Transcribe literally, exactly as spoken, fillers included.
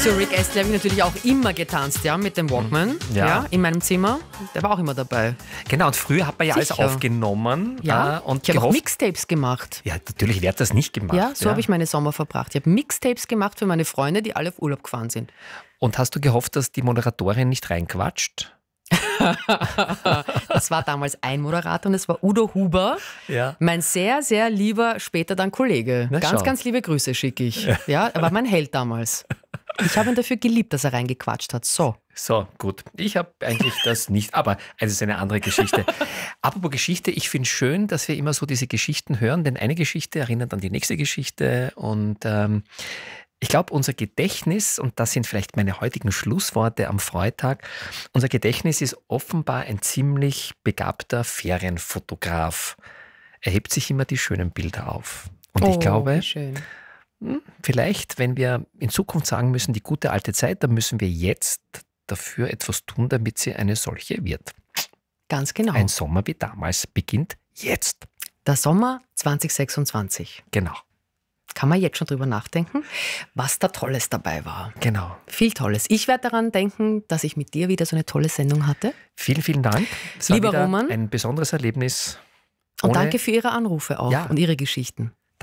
Zu Rick Astley habe ich natürlich auch immer getanzt, ja, mit dem Walkman, ja. ja, in meinem Zimmer. Der war auch immer dabei. Genau, und früher hat man ja Sicher. alles aufgenommen. Ja, äh, und ich habe auch gehofft, Mixtapes gemacht. ja, natürlich, wer hat das nicht gemacht? Ja, so ja. habe ich meine Sommer verbracht. Ich habe Mixtapes gemacht für meine Freunde, die alle auf Urlaub gefahren sind. Und hast du gehofft, dass die Moderatorin nicht reinquatscht? Das war damals ein Moderator und es war Udo Huber, Ja. mein sehr, sehr lieber, später dann Kollege. Na, ganz, schau. ganz liebe Grüße schicke ich. Ja, er war mein Held damals. Ich habe ihn dafür geliebt, dass er reingequatscht hat. So. So, gut. Ich habe eigentlich das nicht, aber es ist eine andere Geschichte. Apropos Geschichte, ich finde es schön, dass wir immer so diese Geschichten hören, denn eine Geschichte erinnert an die nächste Geschichte und ähm, ich glaube, unser Gedächtnis, und das sind vielleicht meine heutigen Schlussworte am Freitag, unser Gedächtnis ist offenbar ein ziemlich begabter Ferienfotograf. Er hebt sich immer die schönen Bilder auf. Und Oh, ich glaube, wie schön. hm, vielleicht, wenn wir in Zukunft sagen müssen, die gute alte Zeit, dann müssen wir jetzt dafür etwas tun, damit sie eine solche wird. Ganz genau. Ein Sommer wie damals beginnt jetzt. Der Sommer zwanzig sechsundzwanzig. Genau, Kann man jetzt schon drüber nachdenken, was da Tolles dabei war. genau. Viel Tolles. Ich werde daran denken, dass ich mit dir wieder so eine tolle Sendung hatte. Vielen, vielen Dank. Es war Lieber wieder Roman. ein besonderes Erlebnis. Und Ohne- danke für Ihre Anrufe auch Ja. und Ihre Geschichten.